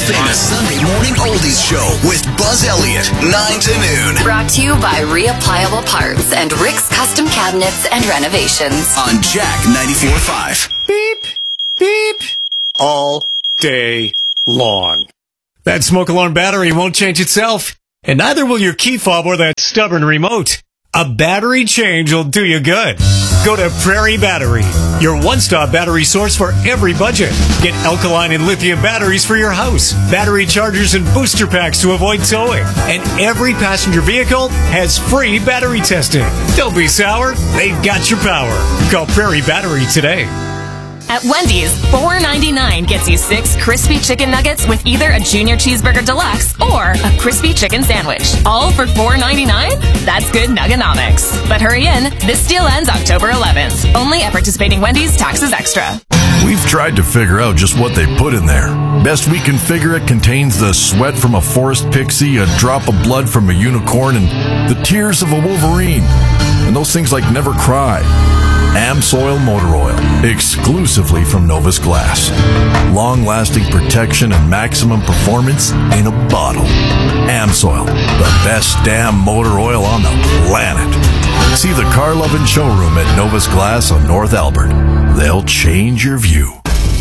famous Sunday morning oldies show with Buzz Elliott, 9 to noon. Brought to you by Reapplicable Parts and Rick's Custom Cabinets and Renovations. On Jack 94.5. Beep, beep, all day long. That smoke alarm battery won't change itself, and neither will your key fob or that stubborn remote. A battery change will do you good. Go to Prairie Battery, your one-stop battery source for every budget. Get alkaline and lithium batteries for your house, battery chargers and booster packs to avoid towing. And every passenger vehicle has free battery testing. Don't be sour, they've got your power. Call Prairie Battery today. At Wendy's, $4.99 gets you 6 crispy chicken nuggets with either a Junior Cheeseburger Deluxe or a crispy chicken sandwich. All for $4.99? That's good nuggonomics. But hurry in, this deal ends October 11th. Only at participating Wendy's, taxes extra. We've tried to figure out just what they put in there. Best we can figure, it contains the sweat from a forest pixie, a drop of blood from a unicorn, and the tears of a wolverine. And those things like never cry. Amsoil Motor Oil, exclusively from Novus Glass. Long-lasting protection and maximum performance in a bottle. Amsoil, the best damn motor oil on the planet. See the car-loving showroom at Novus Glass on North Albert. They'll change your view.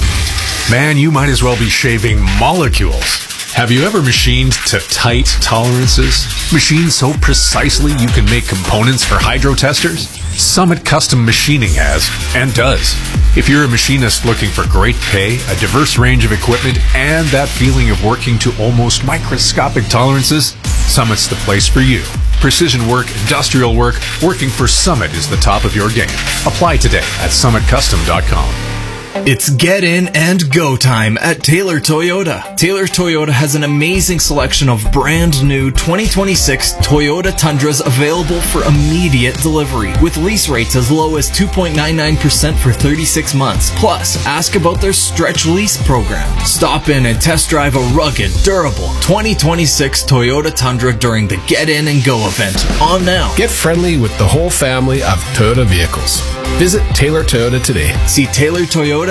Man, you might as well be shaving molecules. Have you ever machined to tight tolerances? Machined so precisely you can make components for hydro testers? Summit Custom Machining has, and does. If you're a machinist looking for great pay, a diverse range of equipment, and that feeling of working to almost microscopic tolerances, Summit's the place for you. Precision work, industrial work, working for Summit is the top of your game. Apply today at summitcustom.com. It's get in and go time at Taylor Toyota. Taylor Toyota has an amazing selection of brand new 2026 Toyota Tundras available for immediate delivery with lease rates as low as 2.99% for 36 months. Plus, ask about their stretch lease program. Stop in and test drive a rugged, durable 2026 Toyota Tundra during the Get In and Go event. On now. Get friendly with the whole family of Toyota vehicles. Visit Taylor Toyota today. See TaylorToyota.ca.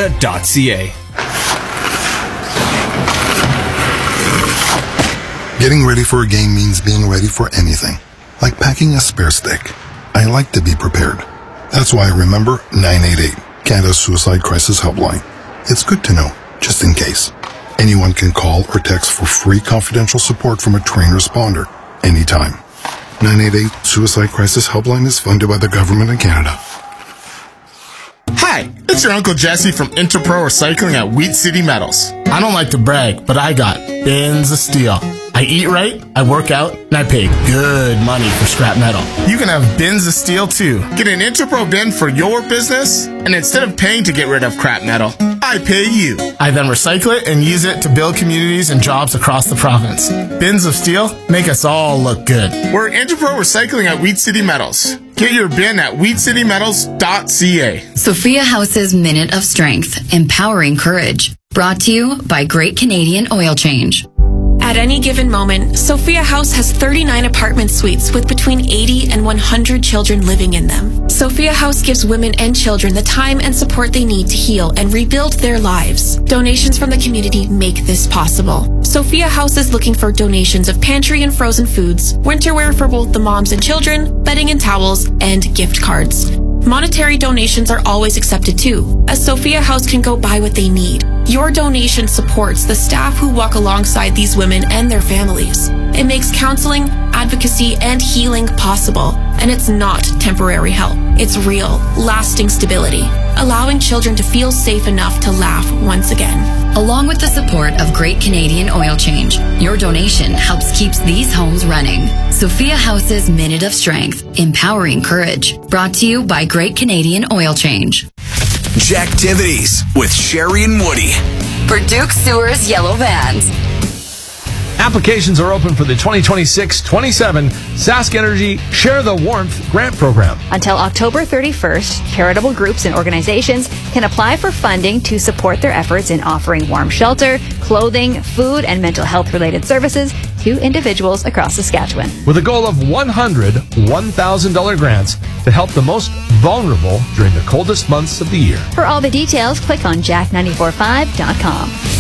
Getting ready for a game means being ready for anything, like packing a spare stick. I like to be prepared. That's why I remember 988, Canada's Suicide Crisis Helpline. It's good to know, just in case. Anyone can call or text for free confidential support from a trained responder, anytime. 988 Suicide Crisis Helpline is funded by the Government of Canada. Hi, it's your Uncle Jesse from Interpro Recycling at Wheat City Metals. I don't like to brag, but I got bins of steel. I eat right, I work out, and I pay good money for scrap metal. You can have bins of steel too. Get an Interpro bin for your business, and instead of paying to get rid of crap metal, I pay you. I then recycle it and use it to build communities and jobs across the province. Bins of steel make us all look good. We're Interpro Recycling at Wheat City Metals. Get your bin at wheatcitymetals.ca. Sophia House's Minute of Strength, Empowering Courage. Brought to you by Great Canadian Oil Change. At any given moment, Sophia House has 39 apartment suites with between 80 and 100 children living in them. Sophia House gives women and children the time and support they need to heal and rebuild their lives. Donations from the community make this possible. Sophia House is looking for donations of pantry and frozen foods, winter wear for both the moms and children, bedding and towels, and gift cards. Monetary donations are always accepted too, as Sophia House can go buy what they need. Your donation supports the staff who walk alongside these women and their families. It makes counseling, advocacy, and healing possible. And it's not temporary help. It's real, lasting stability, allowing children to feel safe enough to laugh once again. Along with the support of Great Canadian Oil Change, your donation helps keep these homes running. Sophia House's Minute of Strength, Empowering Courage. Brought to you by Great Canadian Oil Change. Jacktivities with Sherry and Woody. For Duke Sewer's Yellow Vans. Applications are open for the 2026-27 Sask Energy Share the Warmth Grant Program. Until October 31st, charitable groups and organizations can apply for funding to support their efforts in offering warm shelter, clothing, food, and mental health-related services to individuals across Saskatchewan. With a goal of 100 $1,000 grants to help the most vulnerable during the coldest months of the year. For all the details, click on jack945.com.